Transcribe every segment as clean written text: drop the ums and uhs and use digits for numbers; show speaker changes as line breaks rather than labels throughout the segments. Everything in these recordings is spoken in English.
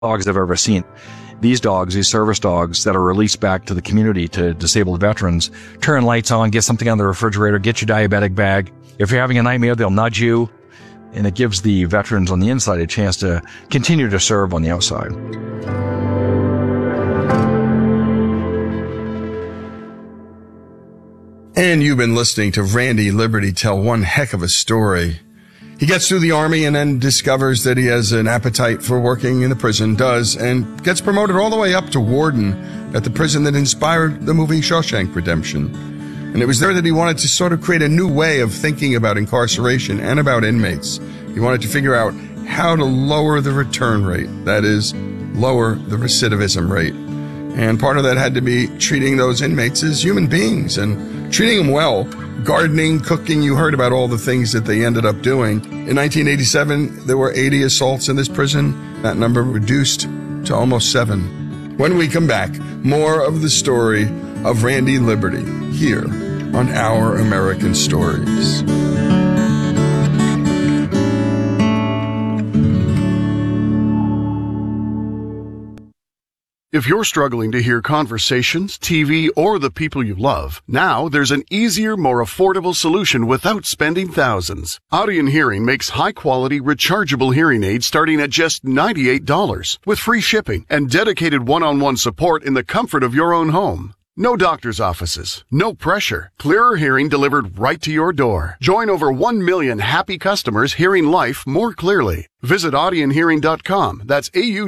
dogs I've ever seen. These dogs, these service dogs that are released back to the community to disabled veterans, turn lights on, get something on the refrigerator, get your diabetic bag. If you're having a nightmare, they'll nudge you, and it gives the veterans on the inside a chance to continue to serve on the outside.
And you've been listening to Randy Liberty tell one heck of a story. He gets through the Army and then discovers that he has an appetite for working in the prison, and gets promoted all the way up to warden at the prison that inspired the movie Shawshank Redemption. And it was there that he wanted to sort of create a new way of thinking about incarceration and about inmates. He wanted to figure out how to lower the return rate, that is, lower the recidivism rate. And part of that had to be treating those inmates as human beings and treating them well. Gardening, cooking, you heard about all the things that they ended up doing. In 1987, there were 80 assaults in this prison. That number reduced to almost 7. When we come back, more of the story of Randy Liberty here on Our American Stories.
If you're struggling to hear conversations, TV, or the people you love, now there's an easier, more affordable solution without spending thousands. Audien Hearing makes high-quality, rechargeable hearing aids starting at just $98 with free shipping and dedicated one-on-one support in the comfort of your own home. No doctor's offices, no pressure. Clearer hearing delivered right to your door. Join over 1 million happy customers hearing life more clearly. Visit AudienHearing.com. That's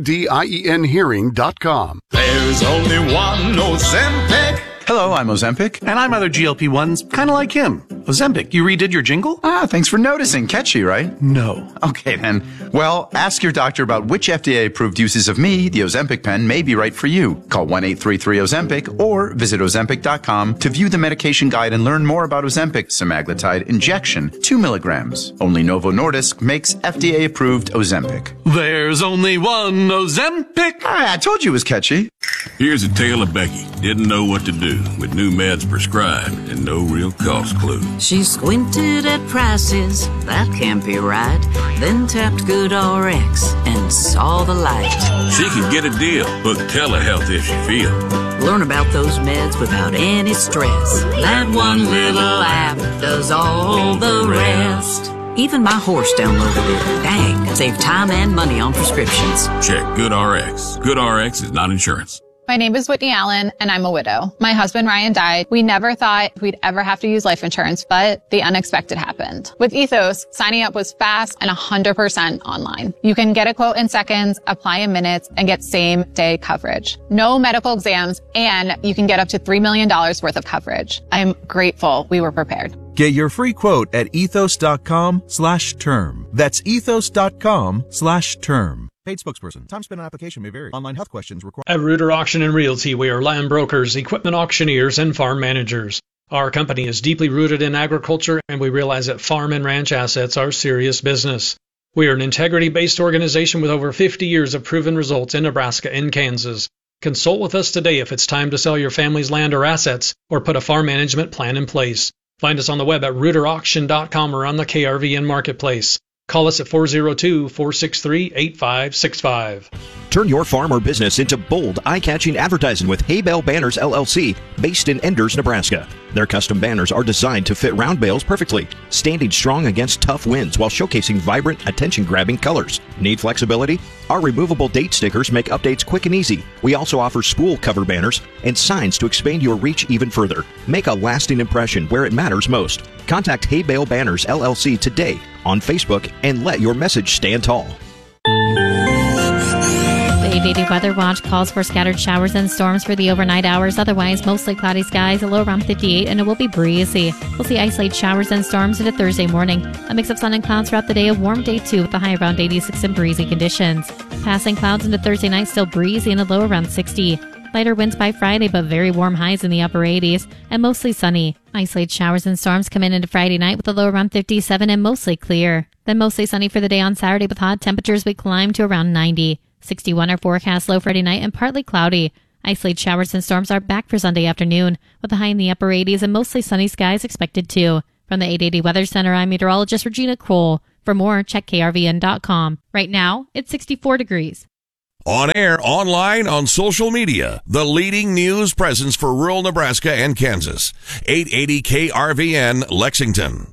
AUDIEN Hearing.com.
There's only one Ozempic.
Hello, I'm Ozempic. And I'm other GLP-1s, kind of like him. Ozempic, you redid your jingle?
Thanks for noticing. Catchy, right?
No.
Okay, then. Well, ask your doctor about which FDA-approved uses of me, the Ozempic pen, may be right for you. Call 1-833-OZEMPIC or visit Ozempic.com to view the medication guide and learn more about Ozempic semaglutide injection, 2 milligrams. Only Novo Nordisk makes FDA-approved Ozempic.
There's only one Ozempic.
I told you it was catchy.
Here's a tale of Becky. Didn't know what to do with new meds prescribed and no real cost clue.
She squinted at prices, that can't be right. Then tapped GoodRx and saw the light.
She could get a deal. Book telehealth if she feel.
Learn about those meds without any stress. That one little app does all the rest. Even my horse downloaded it. Dang, save time and money on prescriptions.
Check GoodRx. GoodRx is not insurance.
My name is Whitney Allen, and I'm a widow. My husband, Ryan, died. We never thought we'd ever have to use life insurance, but the unexpected happened. With Ethos, signing up was fast and 100% online. You can get a quote in seconds, apply in minutes, and get same-day coverage. No medical exams, and you can get up to $3 million worth of coverage. I'm grateful we were prepared.
Get your free quote at ethos.com/term. That's ethos.com/term. Paid spokesperson. Time spent on application may vary. Online health questions require.
At Reuter Auction and Realty, we are land brokers, equipment auctioneers, and farm managers. Our company is deeply rooted in agriculture, and we realize that farm and ranch assets are serious business. We are an integrity-based organization with over 50 years of proven results in Nebraska and Kansas. Consult with us today if it's time to sell your family's land or assets, or put a farm management plan in place. Find us on the web at reuterauction.com or on the KRVN Marketplace. Call us at 402-463-8565.
Turn your farm or business into bold, eye-catching advertising with Hay Bale Banners, LLC, based in Enders, Nebraska. Their custom banners are designed to fit round bales perfectly, standing strong against tough winds while showcasing vibrant, attention-grabbing colors. Need flexibility? Our removable date stickers make updates quick and easy. We also offer spool cover banners and signs to expand your reach even further. Make a lasting impression where it matters most. Contact Hay Bale Banners, LLC today on Facebook and let your message stand tall.
The 880 Weather Watch calls for scattered showers and storms for the overnight hours. Otherwise, mostly cloudy skies, a low around 58, and it will be breezy. We'll see isolated showers and storms into Thursday morning. A mix of sun and clouds throughout the day. A warm day, too, with a high around 86 and breezy conditions. Passing clouds into Thursday night, still breezy and a low around 60. Lighter winds by Friday, but very warm highs in the upper 80s, and mostly sunny. Isolated showers and storms come in into Friday night with a low around 57 and mostly clear. Then mostly sunny for the day on Saturday with hot temperatures we climb to around 90. 61 are forecast low Friday night and partly cloudy. Isolated showers and storms are back for Sunday afternoon, with a high in the upper 80s and mostly sunny skies expected too. From the 880 Weather Center, I'm meteorologist Regina Kroll. For more, check krvn.com. Right now, it's 64 degrees.
On air, online, on social media, the leading news presence for rural Nebraska and Kansas. 880 KRVN, Lexington.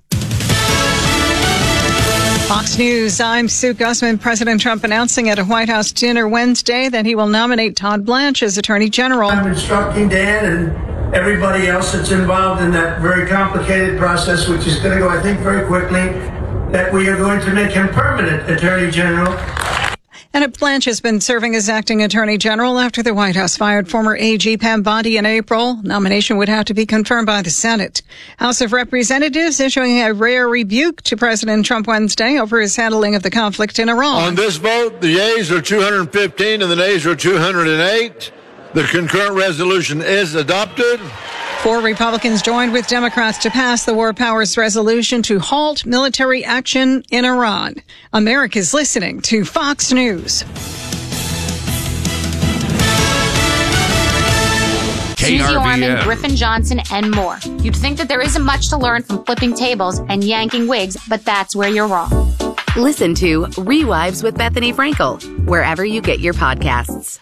Fox News, I'm Sue Gussman. President Trump announcing at a White House dinner Wednesday that he will nominate Todd Blanche as Attorney General.
I'm instructing Dan and everybody else that's involved in that very complicated process, which is going to go, I think, very quickly, that we are going to make him permanent Attorney General.
And Blanche has been serving as acting Attorney General after the White House fired former AG Pam Bondi in April. Nomination would have to be confirmed by the Senate. House of Representatives issuing a rare rebuke to President Trump Wednesday over his handling of the conflict in Iran.
On this vote, the yeas are 215 and the nays are 208. The concurrent resolution is adopted.
4 Republicans joined with Democrats to pass the War Powers Resolution to halt military action in Iran. America's listening to Fox News.
Susie Orman, Griffin Johnson, and more. You'd think that there isn't much to learn from flipping tables and yanking wigs, but that's where you're wrong.
Listen to Rewives with Bethany Frankel, wherever you get your podcasts.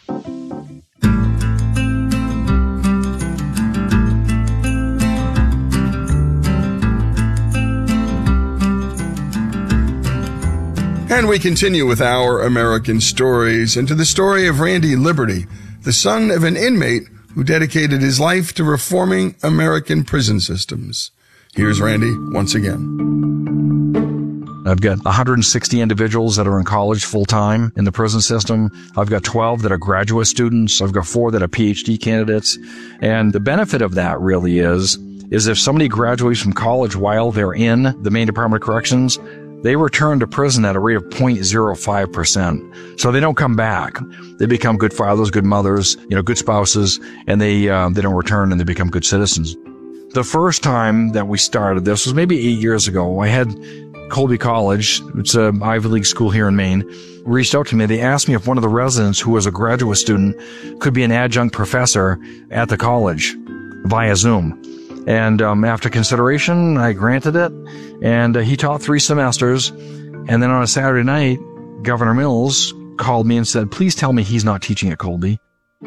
And we continue with our American stories and to the story of Randy Liberty, the son of an inmate who dedicated his life to reforming American prison systems. Here's Randy once again.
I've got 160 individuals that are in college full-time in the prison system. I've got 12 that are graduate students. I've got 4 that are PhD candidates. And the benefit of that really is if somebody graduates from college while they're in the Maine Department of Corrections, they return to prison at a rate of 0.05%. So they don't come back. They become good fathers, good mothers, good spouses, and they don't return and they become good citizens. The first time that we started this was maybe 8 years ago. I had Colby College, it's an Ivy League school here in Maine, reached out to me. They asked me if one of the residents who was a graduate student could be an adjunct professor at the college via Zoom. And after consideration, I granted it, and he taught 3 semesters. And then on a Saturday night, Governor Mills called me and said, please tell me he's not teaching at Colby.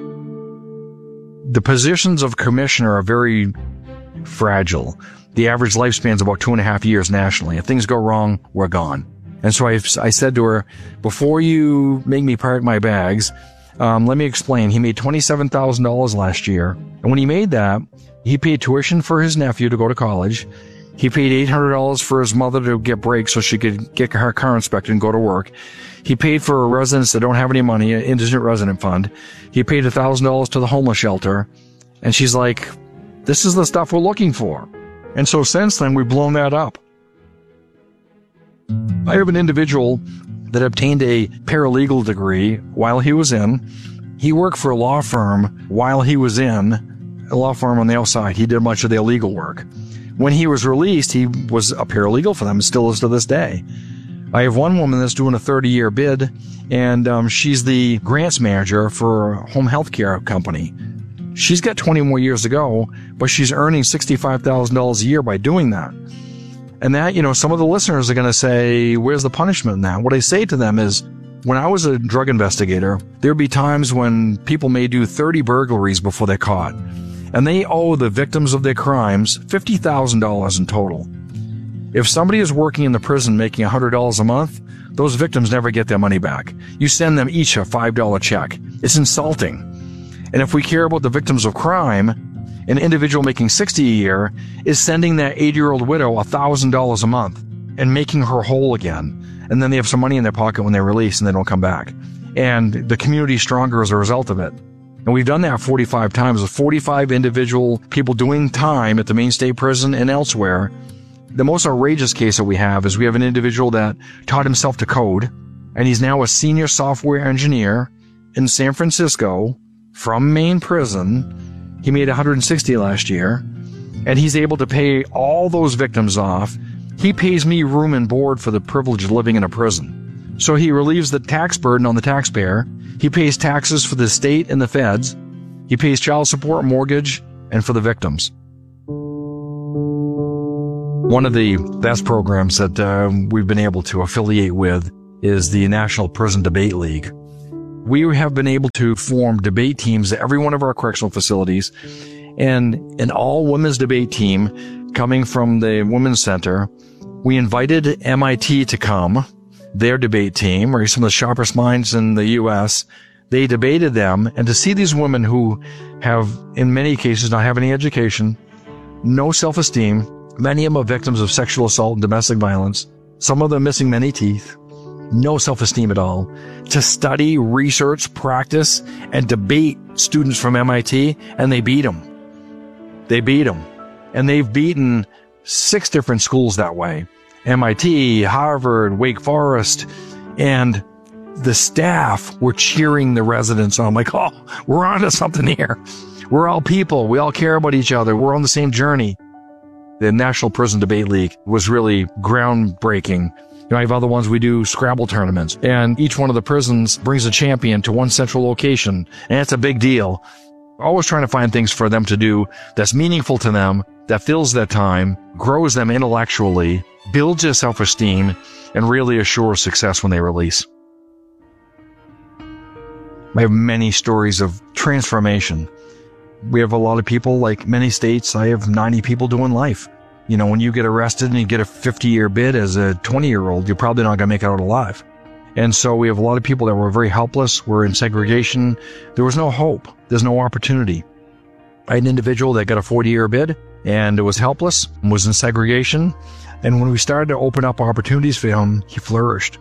The positions of commissioner are very fragile. The average lifespan is about 2.5 years nationally. If things go wrong, we're gone. And so I said to her, before you make me pack my bags, let me explain. He made $27,000 last year. And when he made that, he paid tuition for his nephew to go to college. He paid $800 for his mother to get brakes so she could get her car inspected and go to work. He paid for residents that don't have any money, an indigent resident fund. He paid $1,000 to the homeless shelter. And she's like, this is the stuff we're looking for. And so since then, we've blown that up. I have an individual that obtained a paralegal degree while he was in. He worked for a law firm while he was in. A law firm on the outside. He did much of their legal work. When he was released, he was a paralegal for them and still is to this day. I have one woman that's doing a 30-year bid, and she's the grants manager for a home health care company. She's got 20 more years to go, but she's earning $65,000 a year by doing that. And that, some of the listeners are going to say, where's the punishment in that? What I say to them is, when I was a drug investigator, there'd be times when people may do 30 burglaries before they're caught. And they owe the victims of their crimes $50,000 in total. If somebody is working in the prison making $100 a month, those victims never get their money back. You send them each a $5 check. It's insulting. And if we care about the victims of crime, an individual making $60 a year is sending that 80-year-old widow $1,000 a month and making her whole again. And then they have some money in their pocket when they're released and they don't come back. And the community is stronger as a result of it. And we've done that 45 times with 45 individual people doing time at the Maine State Prison and elsewhere. The most outrageous case that we have is we have an individual that taught himself to code, and he's now a senior software engineer in San Francisco from Maine Prison. He made $160 last year, and he's able to pay all those victims off. He pays me room and board for the privilege of living in a prison. So he relieves the tax burden on the taxpayer. He pays taxes for the state and the feds. He pays child support, mortgage, and for the victims. One of the best programs that we've been able to affiliate with is the National Prison Debate League. We have been able to form debate teams at every one of our correctional facilities, and an all-women's debate team coming from the Women's Center. We invited MIT to come, their debate team, or some of the sharpest minds in the U.S. They debated them, and to see these women who have, in many cases, not have any education, no self-esteem, many of them are victims of sexual assault and domestic violence, some of them missing many teeth, no self-esteem at all, to study, research, practice, and debate students from MIT, and they beat them. They beat them. And they've beaten 6 different schools that way. MIT, Harvard, Wake Forest, and the staff were cheering the residents on, like, oh, we're onto something here. We're all people. We all care about each other. We're on the same journey. The National Prison Debate League was really groundbreaking. I have other ones. We do Scrabble tournaments, and each one of the prisons brings a champion to one central location, and it's a big deal. Always trying to find things for them to do that's meaningful to them, that fills their time, grows them intellectually, builds their self-esteem, and really assures success when they release. I have many stories of transformation. We have a lot of people, like many states, I have 90 people doing life. You know, when you get arrested and you get a 50-year bid as a 20-year-old, you're probably not going to make it out alive. And so we have a lot of people that were very helpless, were in segregation. There was no hope. There's no opportunity. I had an individual that got a 40-year bid and was helpless, was in segregation. And when we started to open up opportunities for him, he flourished.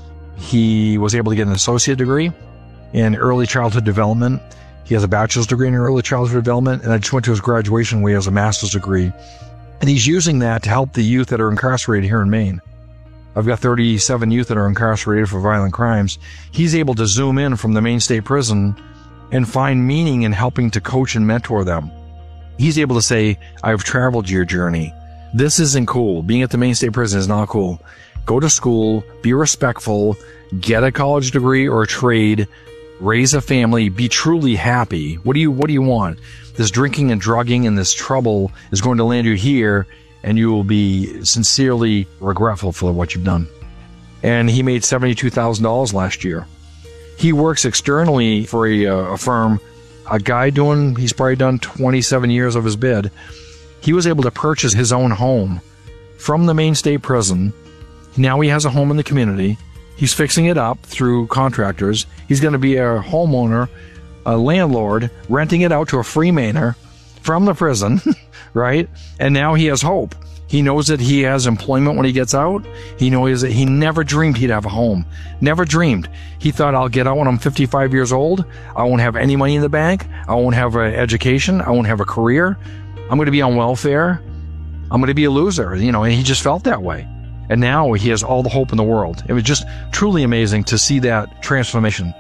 He was able to get an associate degree in early childhood development. He has a bachelor's degree in early childhood development, and I just went to his graduation where he has a master's degree. And he's using that to help the youth that are incarcerated here in Maine. I've got 37 youth that are incarcerated for violent crimes. He's able to zoom in from the Maine State Prison and find meaning in helping to coach and mentor them. He's able to say, I've traveled your journey. This isn't cool. Being at the Maine State Prison is not cool. Go to school, be respectful, get a college degree or a trade, raise a family, be truly happy. What do you want? This drinking and drugging and this trouble is going to land you here, and you will be sincerely regretful for what you've done. And he made $72,000 last year. He works externally for a firm, a guy he's probably done 27 years of his bid. He was able to purchase his own home from the Maine State Prison. Now he has a home in the community. He's fixing it up through contractors. He's going to be a homeowner, a landlord, renting it out to a free Mainer from the prison, right? And now he has hope. He knows that he has employment when he gets out. He knows that he never dreamed he'd have a home. Never dreamed. He thought, I'll get out when I'm 55 years old. I won't have any money in the bank. I won't have an education. I won't have a career. I'm going to be on welfare. I'm going to be a loser, and he just felt that way. And now he has all the hope in the world. It was just truly amazing to see that transformation.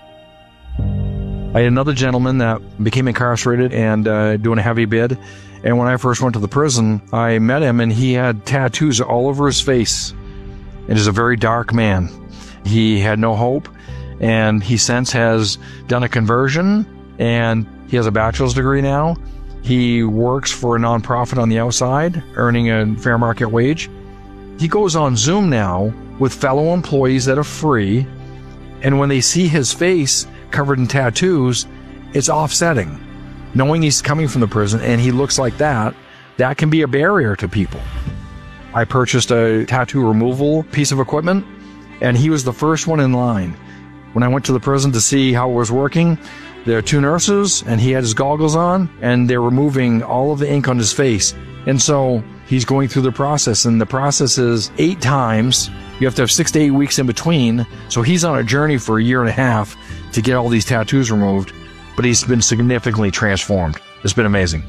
I had another gentleman that became incarcerated and doing a heavy bid. And when I first went to the prison, I met him, and he had tattoos all over his face. It is a very dark man. He had no hope, and he since has done a conversion, and he has a bachelor's degree now. He works for a nonprofit on the outside, earning a fair market wage. He goes on Zoom now with fellow employees that are free, and when they see his face covered in tattoos, it's offsetting. Knowing he's coming from the prison and he looks like that can be a barrier to people. I purchased a tattoo removal piece of equipment, and he was the first one in line. When I went to the prison to see how it was working, there are 2 nurses, and he had his goggles on, and they're removing all of the ink on his face. And so he's going through the process, and the process is 8 times. You have to have 6 to 8 weeks in between. So he's on a journey for a year and a half to get all these tattoos removed, but he's been significantly transformed. It's been amazing.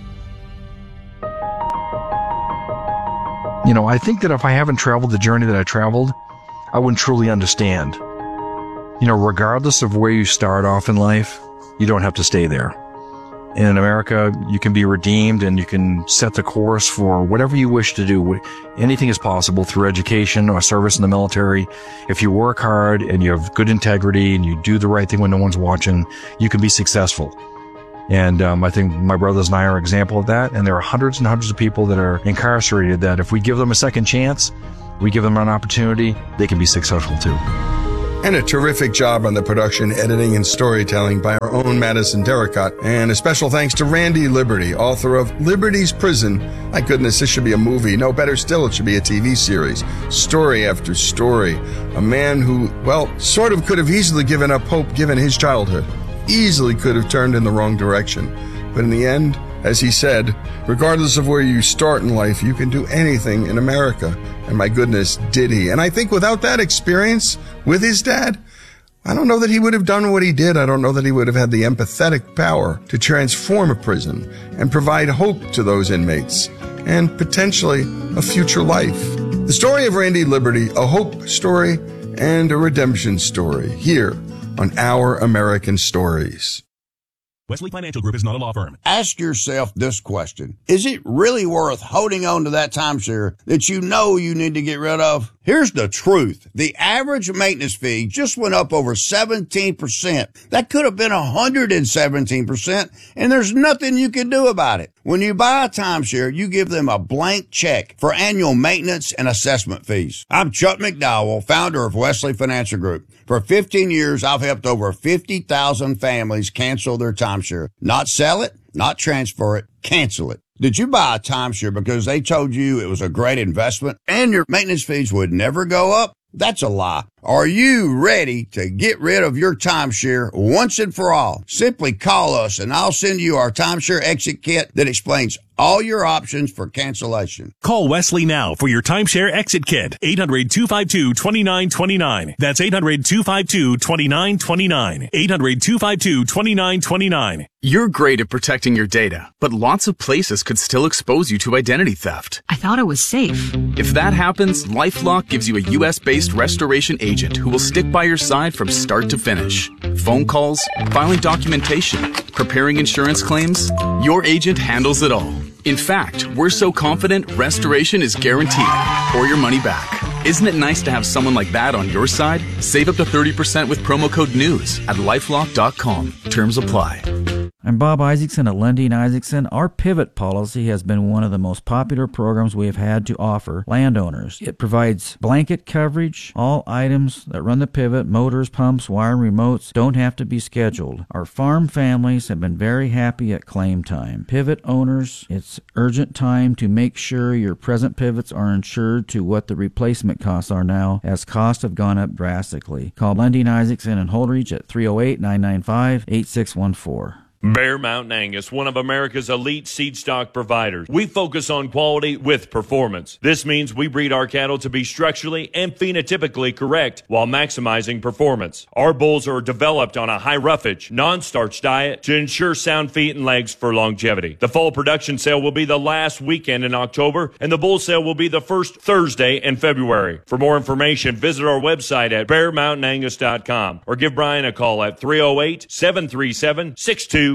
I think that if I haven't traveled the journey that I traveled, I wouldn't truly understand. Regardless of where you start off in life, you don't have to stay there. In America, you can be redeemed and you can set the course for whatever you wish to do. Anything is possible through education or service in the military. If you work hard and you have good integrity and you do the right thing when no one's watching, you can be successful. And I think my brothers and I are an example of that. And there are hundreds and hundreds of people that are incarcerated that if we give them a second chance, we give them an opportunity, they can be successful too.
And a terrific job on the production, editing, and storytelling by our own Madison Derricott. And a special thanks to Randy Liberty, author of Liberty's Prison. My goodness, this should be a movie. No, better still, it should be a TV series. Story after story. A man who, well, sort of could have easily given up hope given his childhood. Easily could have turned in the wrong direction. But in the end, as he said, regardless of where you start in life, you can do anything in America. And my goodness, did he. And I think without that experience with his dad, I don't know that he would have done what he did. I don't know that he would have had the empathetic power to transform a prison and provide hope to those inmates and potentially a future life. The story of Randy Liberty, a hope story and a redemption story, here on Our American Stories.
Wesley Financial Group is not a law firm.
Ask yourself this question. Is it really worth holding on to that timeshare that you know you need to get rid of? Here's the truth. The average maintenance fee just went up over 17%. That could have been 117%, and there's nothing you can do about it. When you buy a timeshare, you give them a blank check for annual maintenance and assessment fees. I'm Chuck McDowell, founder of Wesley Financial Group. For 15 years, I've helped over 50,000 families cancel their timeshare. Not sell it, not transfer it, cancel it. Did you buy a timeshare because they told you it was a great investment and your maintenance fees would never go up? That's a lie. Are you ready to get rid of your timeshare once and for all? Simply call us and I'll send you our timeshare exit kit that explains all your options for cancellation.
Call Wesley now for your timeshare exit kit. 800-252-2929. That's 800-252-2929. 800-252-2929.
You're great at protecting your data, but lots of places could still expose you to identity theft.
I thought it was safe.
If that happens, LifeLock gives you a U.S.-based restoration agent who will stick by your side from start to finish. Phone calls, filing documentation, preparing insurance claims, your agent handles it all. In fact, we're so confident restoration is guaranteed or your money back. Isn't it nice to have someone like that on your side? Save up to 30% with promo code NEWS at LifeLock.com. Terms apply.
I'm Bob Isaacson at Lundin Isaacson. Our Pivot policy has been one of the most popular programs we have had to offer landowners. It provides blanket coverage. All items that run the Pivot, motors, pumps, wire, remotes, don't have to be scheduled. Our farm families have been very happy at claim time. Pivot owners, it's urgent time to make sure your present pivots are insured to what the replacement costs are now, as costs have gone up drastically. Call Lundin Isaacson and Holdridge at 308-995-8614.
Bear Mountain Angus, one of America's elite seed stock providers. We focus on quality with performance. This means we breed our cattle to be structurally and phenotypically correct while maximizing performance. Our bulls are developed on a high roughage, non-starch diet to ensure sound feet and legs for longevity. The fall production sale will be the last weekend in October, and the bull sale will be the first Thursday in February. For more information, visit our website at bearmountainangus.com or give Brian a call at 308-737-6213.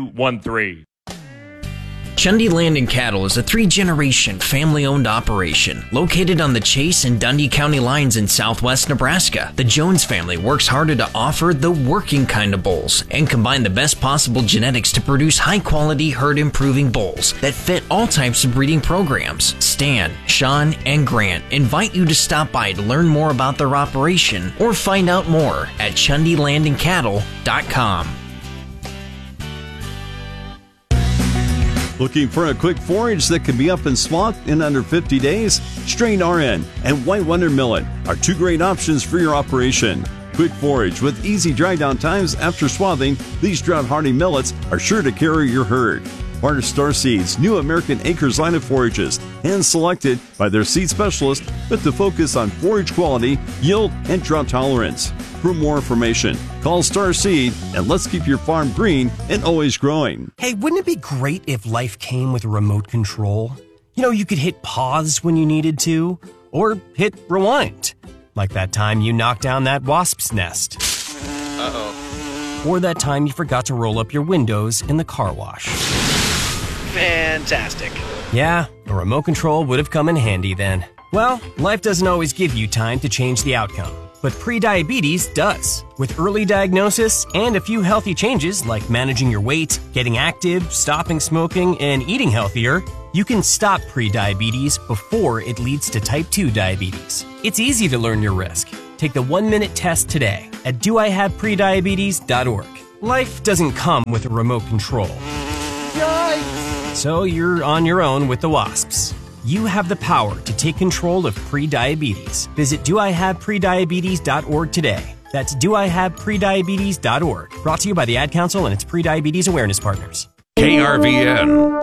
Chundy Land and Cattle is a 3-generation family-owned operation located on the Chase and Dundee County lines in southwest Nebraska. The Jones family works harder to offer the working kind of bulls and combine the best possible genetics to produce high-quality herd-improving bulls that fit all types of breeding programs. Stan, Sean, and Grant invite you to stop by to learn more about their operation or find out more at ChundyLandandCattle.com.
Looking for a quick forage that can be up and swamped in under 50 days? Strain RN and White Wonder Millet are two great options for your operation. Quick forage with easy dry down times after swathing, these drought-hardy millets are sure to carry your herd. Part of Star Seeds' new American Acres line of forages, hand-selected by their seed specialist with the focus on forage quality, yield, and drought tolerance. For more information, call Star Seed and let's keep your farm green and always growing.
Hey, wouldn't it be great if life came with a remote control? You know, you could hit pause when you needed to, or hit rewind. Like that time you knocked down that wasp's nest. Uh-oh. Or that time you forgot to roll up your windows in the car wash.
Fantastic.
Yeah, a remote control would have come in handy then. Well, life doesn't always give you time to change the outcome, but prediabetes does. With early diagnosis and a few healthy changes like managing your weight, getting active, stopping smoking, and eating healthier, you can stop prediabetes before it leads to type 2 diabetes. It's easy to learn your risk. Take the 1-minute test today. at doihaveprediabetes.org. Life doesn't come with a remote control. Yikes! So you're on your own with the wasps. You have the power to take control of prediabetes. Visit doihaveprediabetes.org today. That's doihaveprediabetes.org. Brought to you by the Ad Council and its Prediabetes Awareness Partners.
KRVN.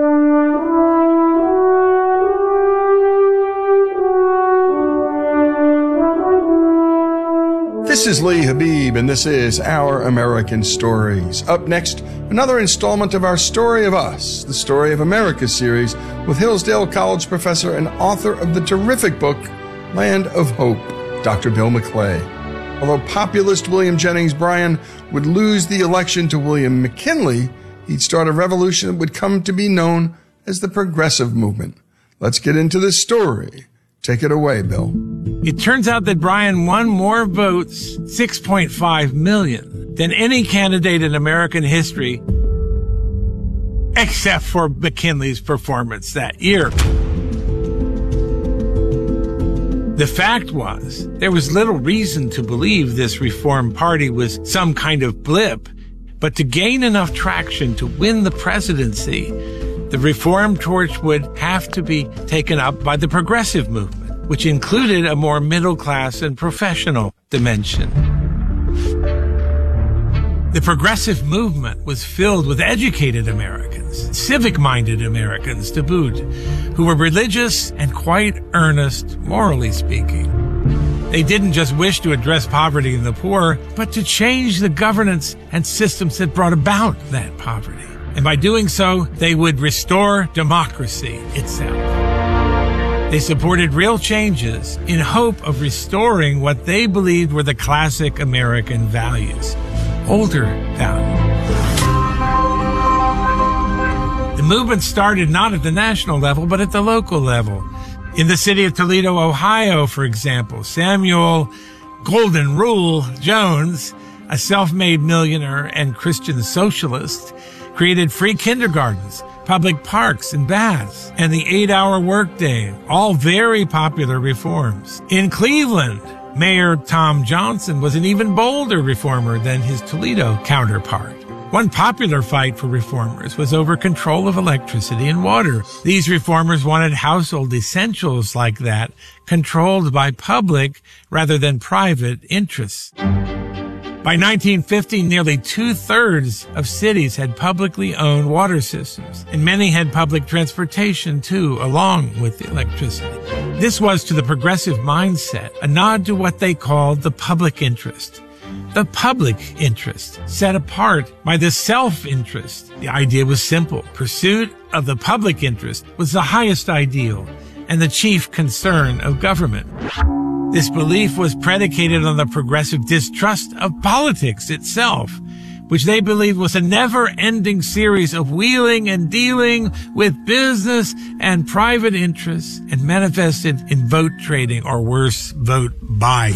This is Lee Habib, and this is Our American Stories. Up next, another installment of our Story of Us, the Story of America series, with Hillsdale College professor and author of the terrific book, Land of Hope, Dr. Bill McClay. Although populist William Jennings Bryan would lose the election to William McKinley, he'd start a revolution that would come to be known as the Progressive Movement. Let's get into this story. Take it away, Bill.
It turns out that Bryan won more votes, 6.5 million, than any candidate in American history, except for McKinley's performance that year. The fact was, there was little reason to believe this Reform Party was some kind of blip, but to gain enough traction to win the presidency, the Reform torch would have to be taken up by the Progressive Movement, which included a more middle-class and professional dimension. The Progressive Movement was filled with educated Americans, civic-minded Americans to boot, who were religious and quite earnest, morally speaking. They didn't just wish to address poverty in the poor, but to change the governance and systems that brought about that poverty. And by doing so, they would restore democracy itself. They supported real changes in hope of restoring what they believed were the classic American values, older values. The movement started not at the national level, but at the local level. In the city of Toledo, Ohio, for example, Samuel Golden Rule Jones, a self-made millionaire and Christian socialist, created free kindergartens, public parks and baths, and the 8-hour workday, all very popular reforms. In Cleveland, Mayor Tom Johnson was an even bolder reformer than his Toledo counterpart. One popular fight for reformers was over control of electricity and water. These reformers wanted household essentials like that controlled by public rather than private interests. By 1950, nearly 2/3 of cities had publicly owned water systems, and many had public transportation too, along with the electricity. This was, to the progressive mindset, a nod to what they called the public interest. The public interest, set apart by the self-interest. The idea was simple. Pursuit of the public interest was the highest ideal and the chief concern of government. This belief was predicated on the progressive distrust of politics itself, which they believed was a never-ending series of wheeling and dealing with business and private interests, and manifested in vote trading, or worse, vote buying.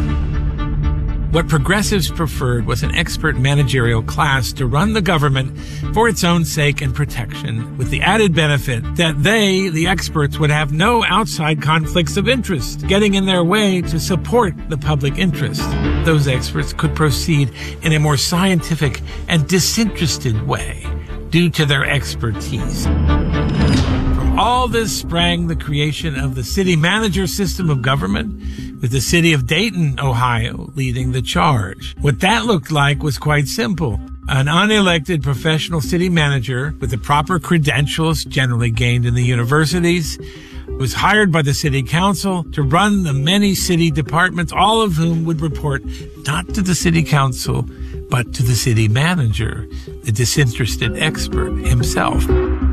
What progressives preferred was an expert managerial class to run the government for its own sake and protection, with the added benefit that they, the experts, would have no outside conflicts of interest getting in their way to support the public interest. Those experts could proceed in a more scientific and disinterested way due to their expertise. From all this sprang the creation of the city manager system of government, with the city of Dayton, Ohio, leading the charge. What that looked like was quite simple. An unelected professional city manager with the proper credentials generally gained in the universities was hired by the city council to run the many city departments, all of whom would report not to the city council, but to the city manager, the disinterested expert himself.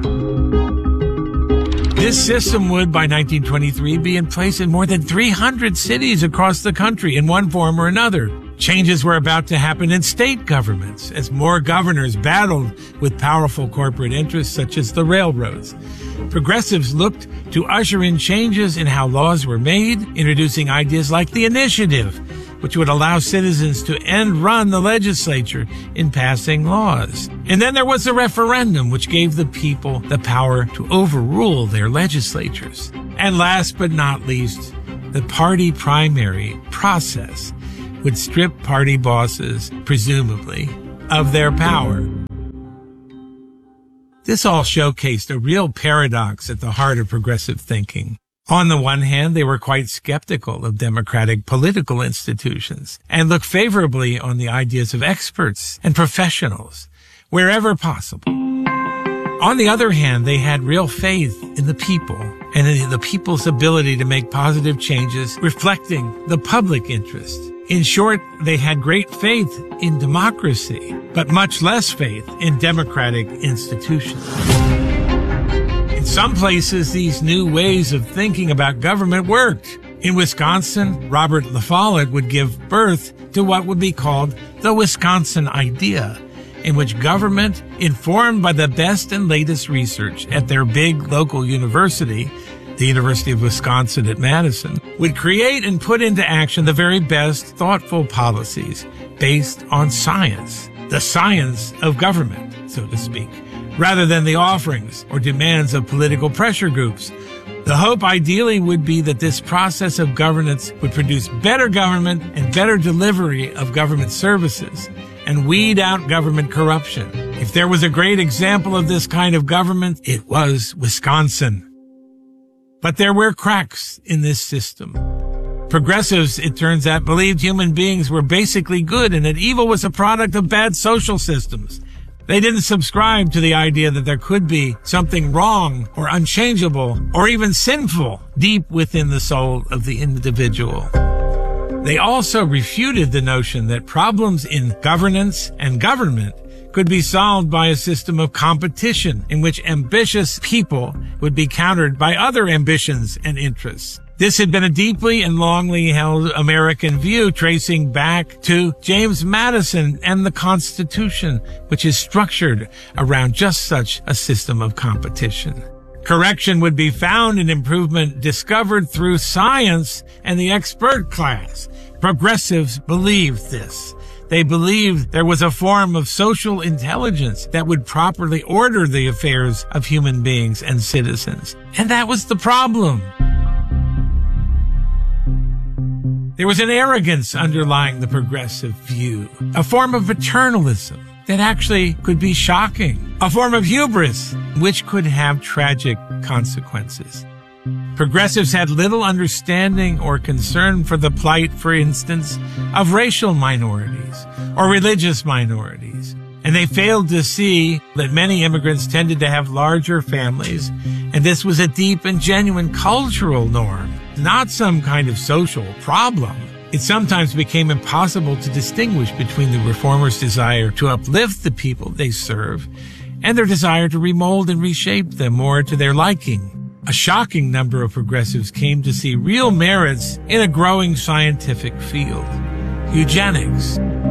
This system would, by 1923, be in place in more than 300 cities across the country in one form or another. Changes were about to happen in state governments as more governors battled with powerful corporate interests such as the railroads. Progressives looked to usher in changes in how laws were made, introducing ideas like the initiative, which would allow citizens to end-run the legislature in passing laws. And then there was the referendum, which gave the people the power to overrule their legislatures. And last but not least, the party primary process, would strip party bosses, presumably, of their power. This all showcased a real paradox at the heart of progressive thinking. On the one hand, they were quite skeptical of democratic political institutions and looked favorably on the ideas of experts and professionals wherever possible. On the other hand, they had real faith in the people and in the people's ability to make positive changes reflecting the public interest. In short, they had great faith in democracy, but much less faith in democratic institutions. In some places, these new ways of thinking about government worked. In Wisconsin, Robert La Follette would give birth to what would be called the Wisconsin idea, in which government, informed by the best and latest research at their big local university, the University of Wisconsin at Madison, would create and put into action the very best thoughtful policies based on science, the science of government, so to speak, rather than the offerings or demands of political pressure groups. The hope ideally would be that this process of governance would produce better government and better delivery of government services and weed out government corruption. If there was a great example of this kind of government, it was Wisconsin. But there were cracks in this system. Progressives, it turns out, believed human beings were basically good and that evil was a product of bad social systems. They didn't subscribe to the idea that there could be something wrong or unchangeable or even sinful deep within the soul of the individual. They also refuted the notion that problems in governance and government could be solved by a system of competition in which ambitious people would be countered by other ambitions and interests. This had been a deeply and longly held American view tracing back to James Madison and the Constitution, which is structured around just such a system of competition. Correction would be found in improvement discovered through science and the expert class. Progressives believed this. They believed there was a form of social intelligence that would properly order the affairs of human beings and citizens. And that was the problem. There was an arrogance underlying the progressive view, a form of paternalism that actually could be shocking, a form of hubris which could have tragic consequences. Progressives had little understanding or concern for the plight, for instance, of racial minorities or religious minorities. And they failed to see that many immigrants tended to have larger families, and this was a deep and genuine cultural norm, not some kind of social problem. It sometimes became impossible to distinguish between the reformers' desire to uplift the people they serve and their desire to remold and reshape them more to their liking. A shocking number of progressives came to see real merits in a growing scientific field, eugenics,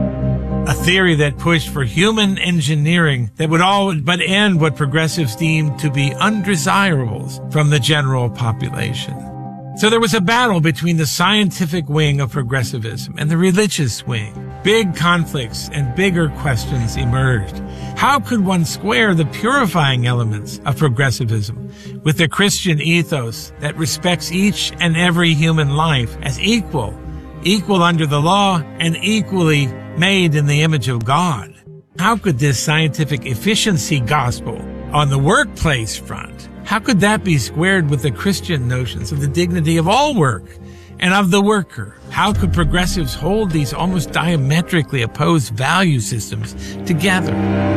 a theory that pushed for human engineering that would all but end what progressives deemed to be undesirables from the general population. So there was a battle between the scientific wing of progressivism and the religious wing. Big conflicts and bigger questions emerged. How could one square the purifying elements of progressivism with the Christian ethos that respects each and every human life as equal under the law and equally made in the image of God? How could this scientific efficiency gospel on the workplace front, how could that be squared with the Christian notions of the dignity of all work and of the worker? How could progressives hold these almost diametrically opposed value systems together?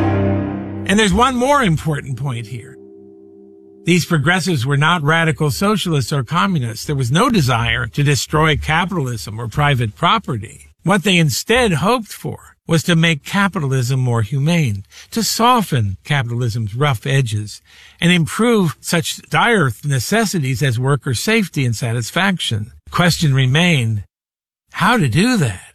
And there's one more important point here. These progressives were not radical socialists or communists. There was no desire to destroy capitalism or private property. What they instead hoped for was to make capitalism more humane, to soften capitalism's rough edges, and improve such dire necessities as worker safety and satisfaction. The question remained, how to do that?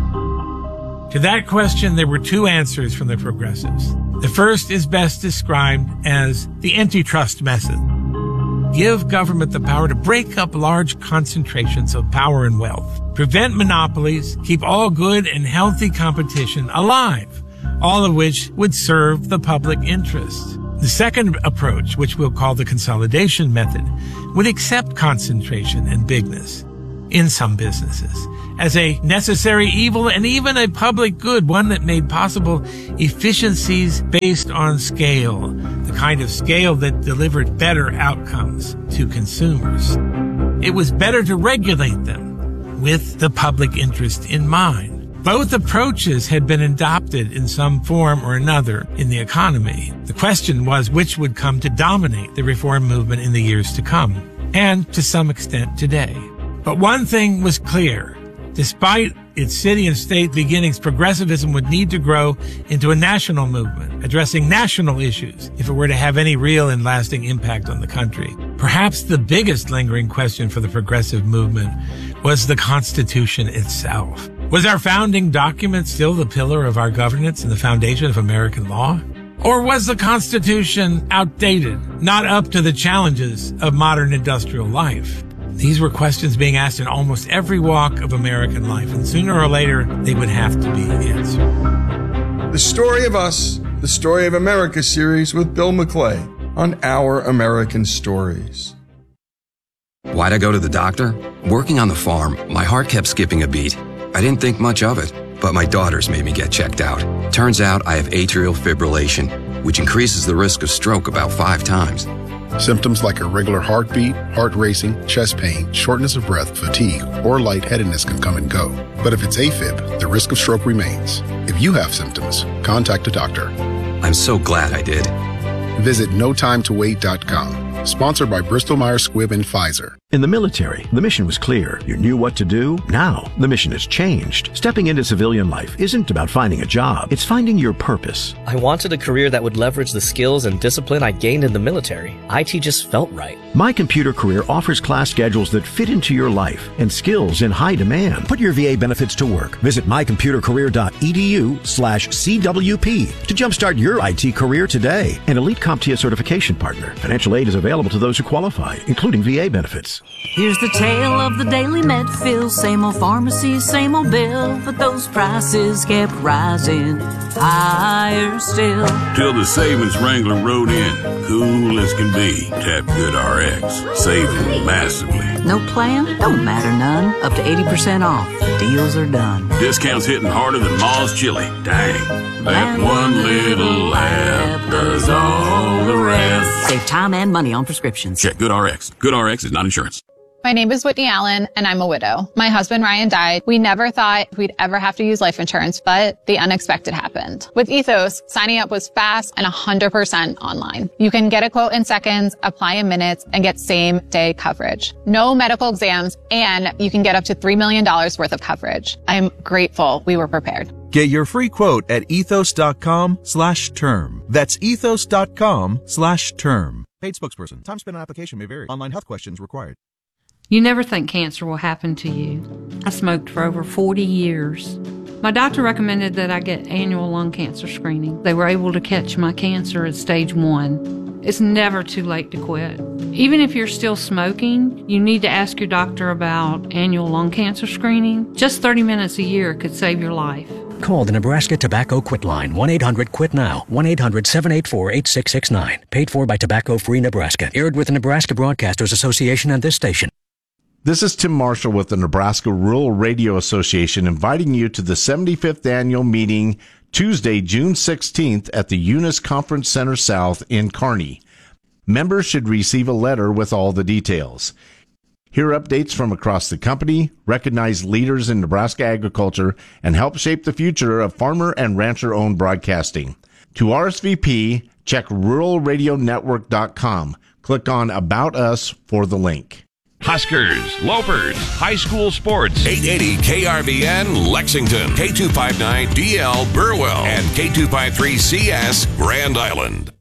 To that question, there were two answers from the progressives. The first is best described as the antitrust method. Give government the power to break up large concentrations of power and wealth, prevent monopolies, keep all good and healthy competition alive, all of which would serve the public interest. The second approach, which we'll call the consolidation method, would accept concentration and bigness. in some businesses as a necessary evil and even a public good, one that made possible efficiencies based on scale, the kind of scale that delivered better outcomes to consumers. It was better to regulate them with the public interest in mind. Both approaches had been adopted in some form or another in the economy. The question was which would come to dominate the reform movement in the years to come, and to some extent today. But one thing was clear. Despite its city and state beginnings, progressivism would need to grow into a national movement, addressing national issues if it were to have any real and lasting impact on the country. Perhaps the biggest lingering question for the progressive movement was the Constitution itself. Was our founding document still the pillar of our governance and the foundation of American law? Or was the Constitution outdated, not up to the challenges of modern industrial life? These were questions being asked in almost every walk of American life, and sooner or later, they would have to be answered.
The Story of Us, the Story of America series with Bill McClay on Our American Stories.
Why'd I go to the doctor? Working on the farm, my heart kept skipping a beat. I didn't think much of it, but my daughters made me get checked out. Turns out I have atrial fibrillation, which increases the risk of stroke about 5 times.
Symptoms like irregular heartbeat, heart racing, chest pain, shortness of breath, fatigue, or lightheadedness can come and go. But if it's AFib, the risk of stroke remains. If you have symptoms, contact a doctor.
I'm so glad I did.
Visit notimetowait.com. Sponsored by Bristol-Myers Squibb and Pfizer.
In the military, the mission was clear. You knew what to do. Now, the mission has changed. Stepping into civilian life isn't about finding a job. It's finding your purpose.
I wanted a career that would leverage the skills and discipline I gained in the military. IT just felt right.
My Computer Career offers class schedules that fit into your life and skills in high demand. Put your VA benefits to work. Visit mycomputercareer.edu/CWP to jumpstart your IT career today. An elite CompTIA certification partner. Financial aid is available to those who qualify, including VA benefits.
Here's the tale of the daily med fill. Same old pharmacy, same old bill, but those prices kept rising higher still.
Till the savings wrangler rode in, cool as can be. Tap Good RX, saving massively.
No plan? Don't matter none. Up to 80% off. Deals are done.
Discounts hitting harder than Ma's chili. Dang. That one little app does all the rest.
Save time and money on prescriptions.
Check Good RX. Good RX is not insurance.
My name is Whitney Allen, and I'm a widow. My husband, Ryan, died. We never thought we'd ever have to use life insurance, but the unexpected happened. With Ethos, signing up was fast and 100% online. You can get a quote in seconds, apply in minutes, and get same-day coverage. No medical exams, and you can get up to $3 million worth of coverage. I'm grateful we were prepared.
Get your free quote at ethos.com/term. That's ethos.com/term. Paid spokesperson. Time spent on application may vary. Online health questions required.
You never think cancer will happen to you. I smoked for over 40 years. My doctor recommended that I get annual lung cancer screening. They were able to catch my cancer at stage 1. It's never too late to quit. Even if you're still smoking, you need to ask your doctor about annual lung cancer screening. Just 30 minutes a year could save your life.
Call the Nebraska Tobacco Quit Line, 1-800-QUIT-NOW, 1-800-784-8669. Paid for by Tobacco Free Nebraska. Aired with the Nebraska Broadcasters Association and this station.
This is Tim Marshall with the Nebraska Rural Radio Association, inviting you to the 75th annual meeting Tuesday, June 16th at the Eunice Conference Center South in Kearney. Members should receive a letter with all the details. Hear updates from across the company, recognize leaders in Nebraska agriculture, and help shape the future of farmer and rancher-owned broadcasting. To RSVP, check ruralradionetwork.com. Click on About Us for the link.
Huskers, Lopers, high school sports.
880 KRVN Lexington, K259DL Burwell, and K253CS Grand Island.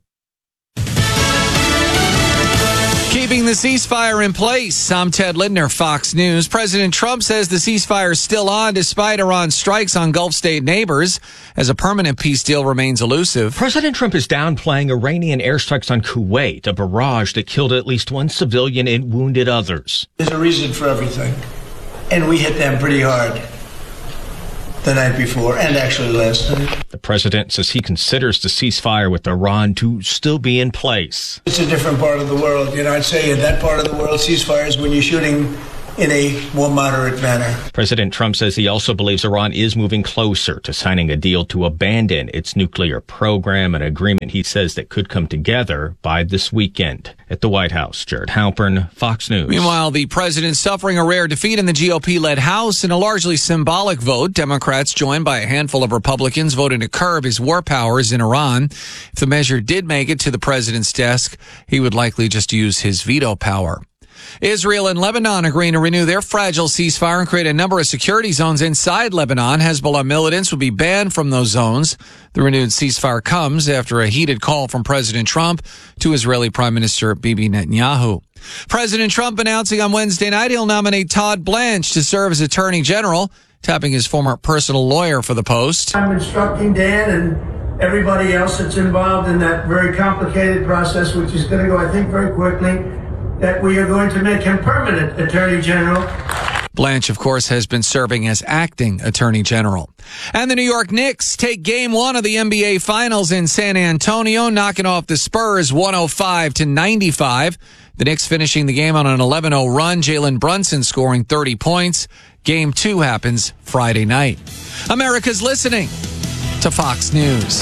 Keeping the ceasefire in place. I'm Ted Lindner, Fox News. President Trump says the ceasefire is still on despite Iran's strikes on Gulf state neighbors as a permanent peace deal remains elusive.
President Trump is downplaying Iranian airstrikes on Kuwait, a barrage that killed at least one civilian and wounded others.
There's a reason for everything. And we hit them pretty hard the night before and actually last night.
The president says he considers the ceasefire with Iran to still be in place.
It's a different part of the world. You know, I'd say in that part of the world, ceasefire is when you're shooting in a more moderate manner.
President Trump says he also believes Iran is moving closer to signing a deal to abandon its nuclear program, an agreement he says that could come together by this weekend. At the White House, Jared Halpern, Fox News.
Meanwhile, the president suffering a rare defeat in the GOP-led House in a largely symbolic vote. Democrats, joined by a handful of Republicans, voted to curb his war powers in Iran. If the measure did make it to the president's desk, he would likely just use his veto power. Israel and Lebanon agreeing to renew their fragile ceasefire and create a number of security zones inside Lebanon. Hezbollah militants will be banned from those zones. The renewed ceasefire comes after a heated call from President Trump to Israeli Prime Minister Bibi Netanyahu. President Trump announcing on Wednesday night he'll nominate Todd Blanche to serve as Attorney General, tapping his former personal lawyer for the post.
I'm instructing Dan and everybody else that's involved in that very complicated process, which is going to go, I think, very quickly, that we are going to make him permanent Attorney General.
Blanche, of course, has been serving as acting Attorney General. And the New York Knicks take Game 1 of the NBA Finals in San Antonio, knocking off the Spurs 105-95. The Knicks finishing the game on an 11-0 run. Jalen Brunson scoring 30 points. Game 2 happens Friday night. America's listening to Fox News.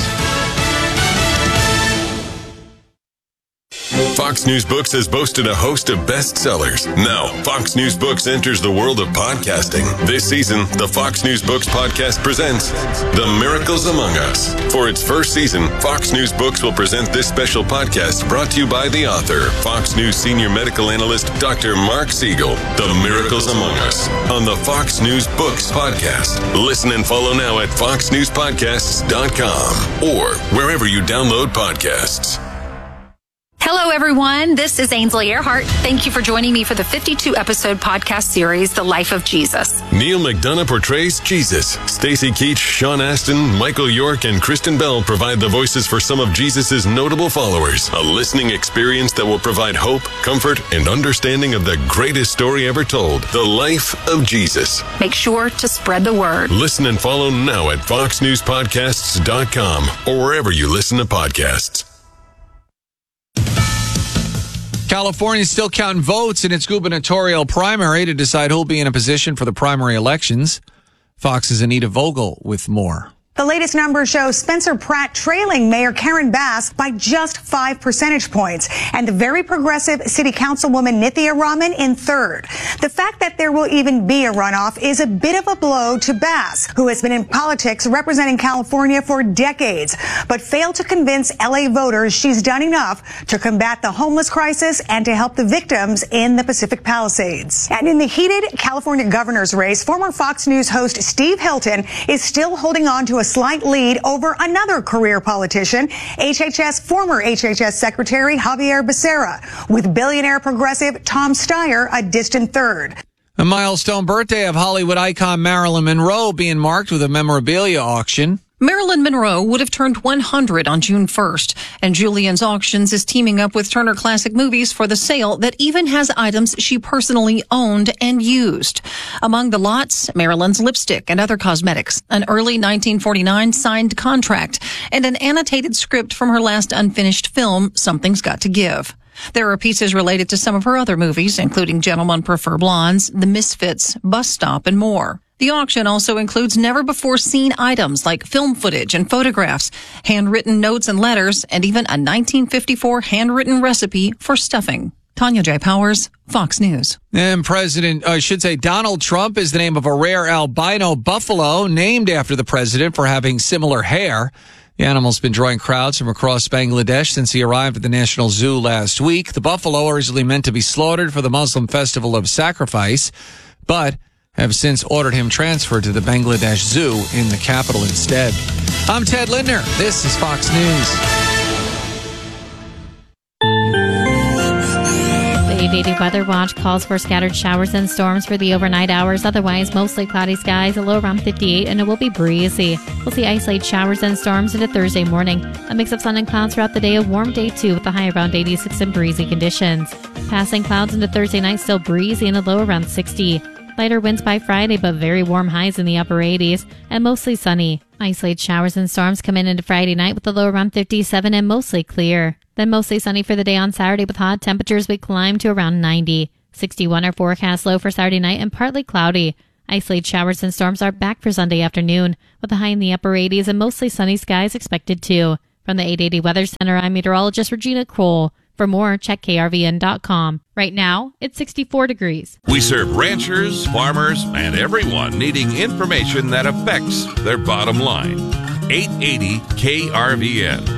Fox News Books has boasted a host of bestsellers. Now, Fox News Books enters the world of podcasting. This season, the Fox News Books podcast presents The Miracles Among Us. For its first season, Fox News Books will present this special podcast brought to you by the author, Fox News senior medical analyst, Dr. Mark Siegel. The Miracles Among Us on the Fox News Books podcast. Listen and follow now at foxnewspodcasts.com or wherever you download podcasts.
Hello, everyone. This is Ainsley Earhart. Thank you for joining me for the 52-episode podcast series, The Life of Jesus.
Neil McDonough portrays Jesus. Stacy Keach, Sean Astin, Michael York, and Kristen Bell provide the voices for some of Jesus' notable followers. A listening experience that will provide hope, comfort, and understanding of the greatest story ever told, The Life of Jesus.
Make sure to spread the word.
Listen and follow now at foxnewspodcasts.com or wherever you listen to podcasts.
California is still counting votes in its gubernatorial primary to decide who'll be in a position for the primary elections. Fox's Anita Vogel with more.
The latest numbers show Spencer Pratt trailing Mayor Karen Bass by just 5 percentage points, and the very progressive City Councilwoman Nithya Raman in third. The fact that there will even be a runoff is a bit of a blow to Bass, who has been in politics representing California for decades, but failed to convince LA voters she's done enough to combat the homeless crisis and to help the victims in the Pacific Palisades. And in the heated California governor's race, former Fox News host Steve Hilton is still holding on to a slight lead over another career politician, former HHS Secretary Javier Becerra, with billionaire progressive Tom Steyer a distant third.
A milestone birthday of Hollywood icon Marilyn Monroe being marked with a memorabilia auction.
Marilyn Monroe would have turned 100 on June 1st, and Julian's Auctions is teaming up with Turner Classic Movies for the sale that even has items she personally owned and used. Among the lots, Marilyn's lipstick and other cosmetics, an early 1949 signed contract, and an annotated script from her last unfinished film, Something's Got to Give. There are pieces related to some of her other movies, including Gentlemen Prefer Blondes, The Misfits, Bus Stop, and more. The auction also includes never-before-seen items like film footage and photographs, handwritten notes and letters, and even a 1954 handwritten recipe for stuffing. Tanya J. Powers, Fox News.
And Donald Trump is the name of a rare albino buffalo named after the president for having similar hair. The animal's been drawing crowds from across Bangladesh since he arrived at the National Zoo last week. The buffalo, originally meant to be slaughtered for the Muslim festival of sacrifice, but have since ordered him transferred to the Bangladesh Zoo in the capital instead. I'm Ted Lindner. This is Fox News.
The 880 Weather Watch calls for scattered showers and storms for the overnight hours. Otherwise, mostly cloudy skies, a low around 58, and it will be breezy. We'll see isolated showers and storms into Thursday morning. A mix of sun and clouds throughout the day, a warm day too, with a high around 86 and breezy conditions. Passing clouds into Thursday night, still breezy and a low around 60. Lighter winds by Friday, but very warm highs in the upper 80s, and mostly sunny. Isolated showers and storms come in into Friday night with a low around 57 and mostly clear. Then mostly sunny for the day on Saturday with hot temperatures we climb to around 90. 61 are forecast low for Saturday night and partly cloudy. Isolated showers and storms are back for Sunday afternoon, with a high in the upper 80s and mostly sunny skies expected too. From the 880 Weather Center, I'm meteorologist Regina Kroll. For more, check krvn.com. Right now, it's 64 degrees.
We serve ranchers, farmers, and everyone needing information that affects their bottom line. 880 KRVN.